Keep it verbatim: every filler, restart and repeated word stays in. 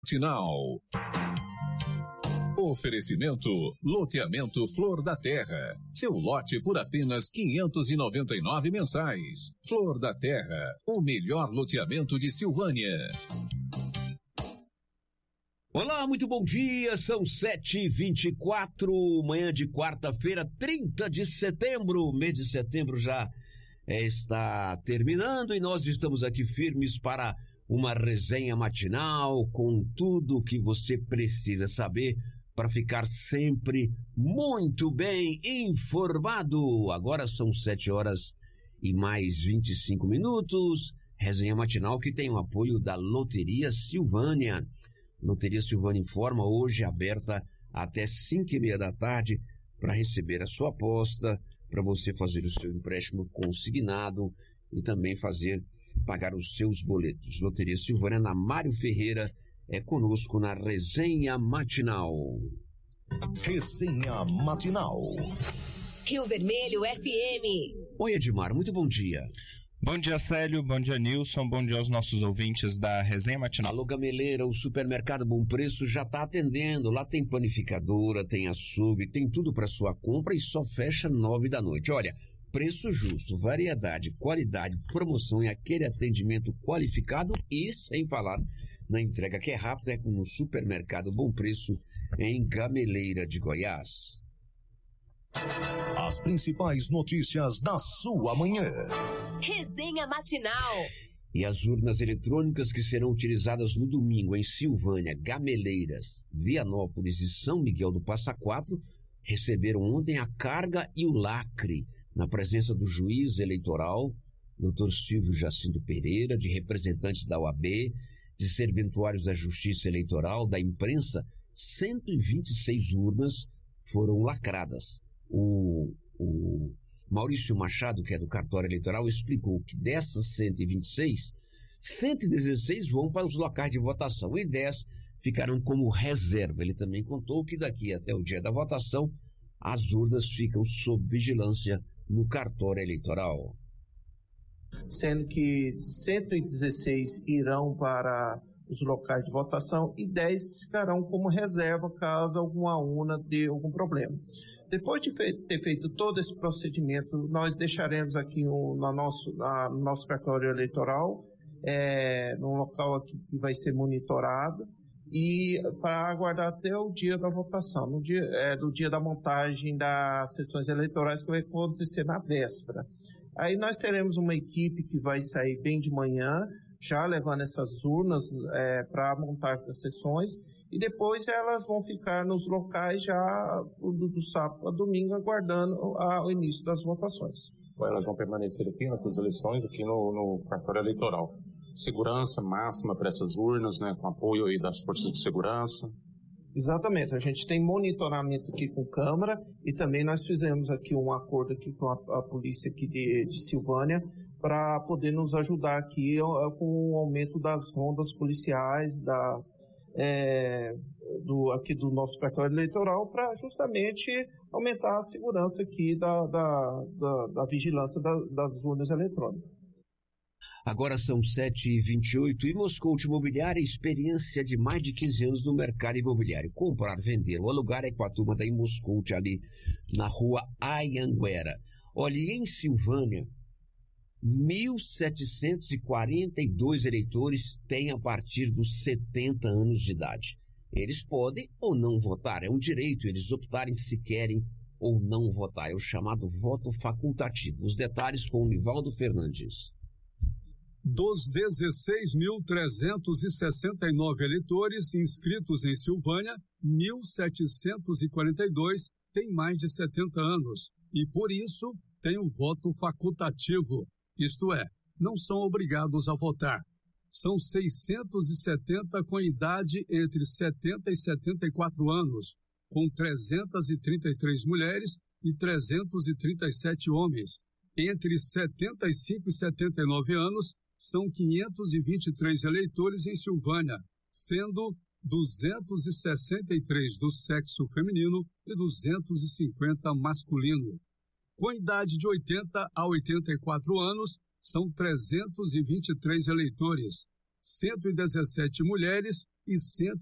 Matinal. Oferecimento Loteamento Flor da Terra. Seu lote por apenas quinhentos e noventa e nove mensais. Flor da Terra, o melhor loteamento de Silvânia. Olá, muito bom dia, são sete e vinte e quatro, manhã de quarta-feira, trinta de setembro, o mês de setembro já é, está terminando e nós estamos aqui firmes para uma resenha matinal com tudo o que você precisa saber para ficar sempre muito bem informado. Agora são sete horas e mais vinte e cinco minutos, resenha matinal que tem o apoio da Loteria Silvânia. Loteria Silvânia informa, hoje aberta até cinco e meia da tarde para receber a sua aposta, para você fazer o seu empréstimo consignado e também fazer, pagar os seus boletos. Loteria Silvânia na Mário Ferreira é conosco na resenha matinal. Resenha matinal. Rio Vermelho F M. Oi, Edmar, muito bom dia. Bom dia, Célio, bom dia, Nilson, bom dia aos nossos ouvintes da Resenha Matinal. Alô, Gameleira, o Supermercado Bom Preço já está atendendo. Lá tem panificadora, tem açougue, tem tudo para sua compra e só fecha nove da noite. Olha, preço justo, variedade, qualidade, promoção e aquele atendimento qualificado e sem falar na entrega que é rápida, é no Supermercado Bom Preço em Gameleira de Goiás. As principais notícias da sua manhã. Resenha matinal. E as urnas eletrônicas que serão utilizadas no domingo em Silvânia, Gameleiras, Vianópolis e São Miguel do Passa Quatro receberam ontem a carga e o lacre na presença do juiz eleitoral, doutor Silvio Jacinto Pereira, de representantes da O A B, de serventuários da Justiça Eleitoral, da imprensa. cento e vinte e seis urnas foram lacradas. O, o Maurício Machado, que é do cartório eleitoral, explicou que dessas cento e vinte e seis, cento e dezesseis vão para os locais de votação e dez ficaram como reserva. Ele também contou que daqui até o dia da votação, as urnas ficam sob vigilância no cartório eleitoral. Sendo que cento e dezesseis irão para os locais de votação e dez ficarão como reserva caso alguma urna dê algum problema. Depois de fe- ter feito todo esse procedimento, nós deixaremos aqui um, no, nosso, na, no nosso cartório eleitoral, é, num local aqui que vai ser monitorado, e para aguardar até o dia da votação, no dia, é, do dia da montagem das sessões eleitorais, que vai acontecer na véspera. Aí nós teremos uma equipe que vai sair bem de manhã, já levando essas urnas é, para a montagem das sessões, e depois elas vão ficar nos locais já do, do sábado a domingo, aguardando a, o início das votações. Elas vão permanecer aqui nessas eleições, aqui no, no cartório eleitoral. Segurança máxima para essas urnas, né, com apoio aí das forças de segurança. Exatamente, a gente tem monitoramento aqui com câmara e também nós fizemos aqui um acordo aqui com a, a polícia aqui de, de Silvânia para poder nos ajudar aqui com o aumento das rondas policiais, das, é, do, aqui do nosso cartório eleitoral, para justamente aumentar a segurança aqui da, da, da, da vigilância da, das urnas eletrônicas. Agora são sete e vinte e oito e Moscout Imobiliária, experiência de mais de quinze anos no mercado imobiliário. Comprar, vender ou alugar é com a turma da Moscout ali na rua Anhanguera. Olha, e em Silvânia, mil setecentos e quarenta e dois eleitores têm a partir dos setenta anos de idade. Eles podem ou não votar, é um direito eles optarem se querem ou não votar. É o chamado voto facultativo. Os detalhes com o Nivaldo Fernandes. Dos dezesseis mil trezentos e sessenta e nove eleitores inscritos em Silvânia, mil setecentos e quarenta e dois têm mais de setenta anos e, por isso, têm o voto facultativo, isto é, não são obrigados a votar. São seiscentos e setenta com idade entre setenta e setenta e quatro anos, com trezentos e trinta e três mulheres e trezentos e trinta e sete homens. Entre setenta e cinco e setenta e nove anos, são quinhentos e vinte e três eleitores em Silvânia, sendo duzentos e sessenta e três do sexo feminino e duzentos e cinquenta masculino. Com idade de oitenta a oitenta e quatro anos, são trezentos e vinte e três eleitores, cento e dezessete mulheres e cento